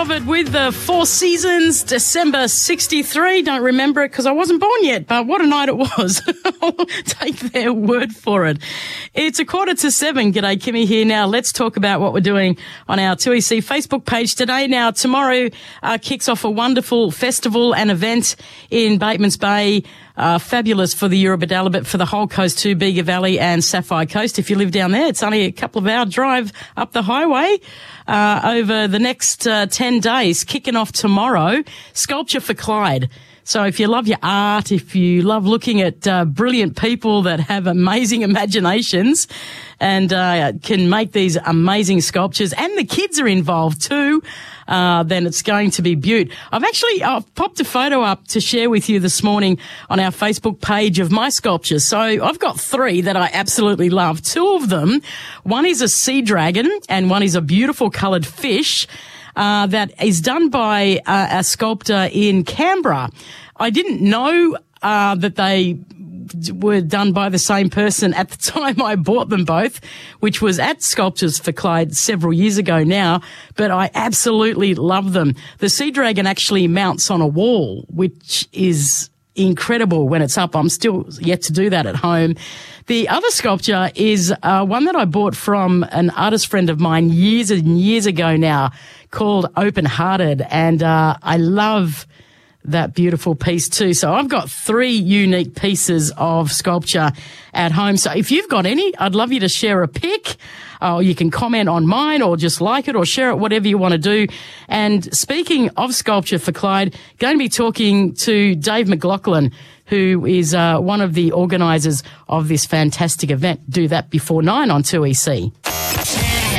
of it with the Four Seasons, December 63. Don't remember it because I wasn't born yet, but what a night it was. I'll take their word for it. It's 6:45. G'day, Kimmy here. Now, let's talk about what we're doing on our 2EC Facebook page today. Now, tomorrow kicks off a wonderful festival and event in Batemans Bay. Fabulous for the Eurobodalla, but for the whole coast too, Bega Valley and Sapphire Coast. If you live down there, it's only a couple of hour drive up the highway. Over the next 10 days, kicking off tomorrow, Sculpture for Clyde. So if you love your art, if you love looking at brilliant people that have amazing imaginations and can make these amazing sculptures, and the kids are involved too, then it's going to be beaut. I've popped a photo up to share with you this morning on our Facebook page of my sculptures. So I've got 3 that I absolutely love. 2 of them, one is a sea dragon and one is a beautiful coloured fish. That is done by a sculptor in Canberra. I didn't know that they were done by the same person at the time I bought them both, which was at Sculptures for Clyde several years ago now, but I absolutely love them. The sea dragon actually mounts on a wall, which is incredible when it's up. I'm still yet to do that at home. The other sculpture is one that I bought from an artist friend of mine years and years ago now, called Open Hearted, and I love that beautiful piece too. So I've got 3 unique pieces of sculpture at home. So if you've got any, I'd love you to share a pic. You can comment on mine or just like it or share it, whatever you want to do. And speaking of Sculpture for Clyde, going to be talking to Dave McLaughlin, who is one of the organisers of this fantastic event. Do that before 9 on 2EC.